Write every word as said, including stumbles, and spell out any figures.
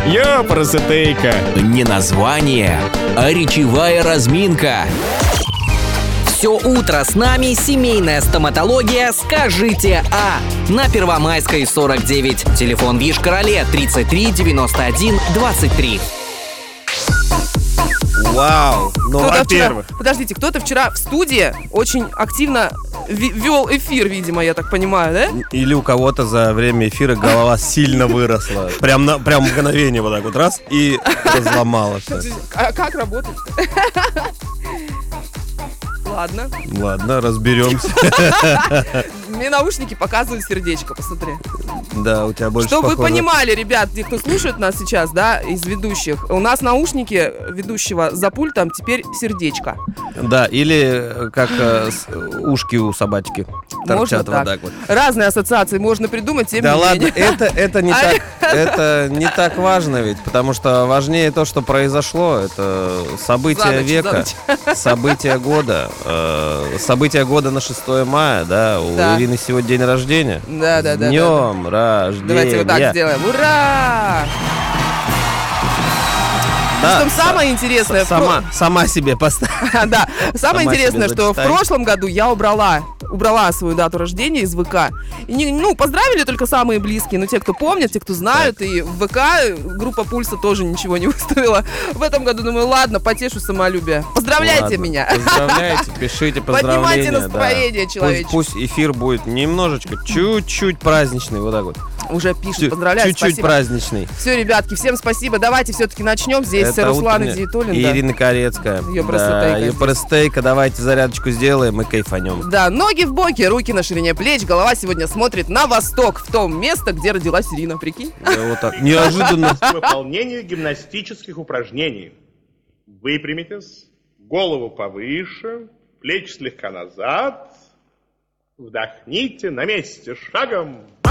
Ёпрст-тейка. Не название, а речевая разминка. Все утро с нами семейная стоматология «Скажите А» на Первомайской сорок девять. Телефон в Йошкар-Оле тридцать три девяносто один двадцать три. Вау, ну, Кто-то во-первых. вчера- подождите, кто-то вчера в студии очень активно ви- вел эфир, видимо, я так понимаю, да? Или у кого-то за время эфира голова сильно выросла. Прям на прям мгновение вот так вот раз и разломала все. А как работать? Ладно. Ладно, разберемся. Мне наушники показывают сердечко, посмотри. Да, у тебя больше Чтобы вы похоже- понимали, ребят, те, кто слушает нас сейчас, да, из ведущих, у нас наушники ведущего за пультом теперь сердечко. Да, или как э, с- ушки у собачки Можно торчат вот так. так вот. Разные ассоциации можно придумать, тем Да не ладно, менее. это, это, не так, это не так важно ведь, потому что важнее то, что произошло. Это события За ночь, века, за события года. э, События года на шестое мая, да, у Да. Ирины сегодня день рождения. Да, да, С да, днем рождения. Давайте вот так сделаем. Ура! Да, Что с- самое интересное, в про- Сама, сама себе поставь. Да, самое Сама интересное, себе что в зачитай. прошлом году я убрала, убрала свою дату рождения из ВК. И не- ну, поздравили только самые близкие, но те, кто помнят, те, кто знают, и в ВК группа Пульса тоже ничего не выставила. В этом году думаю, ладно, потешу самолюбие. Поздравляйте Ладно, меня. Поздравляйте, пишите поздравления. Поднимайте да. настроение Пусть- человеческое. Пусть эфир будет немножечко, чуть-чуть праздничный, вот так вот. Уже пишут, Чуть- поздравляю, Чуть-чуть спасибо. праздничный. Все, ребятки, всем спасибо. Давайте все-таки начнем. Здесь Это Руслан утренняя- Идиетуллин. и да. Ирина Корецкая. Ёпрст-тейка здесь. Ёпрст-тейка, давайте зарядочку сделаем и кайфанем. Да, ноги в боки, руки на ширине плеч, голова сегодня смотрит на восток, в том место, где родилась Ирина, прикинь? Да, вот так, неожиданно. К выполнению гимнастических упражнений. Выпрямитесь, голову повыше, плечи слегка назад. Вдохните на месте, шагом.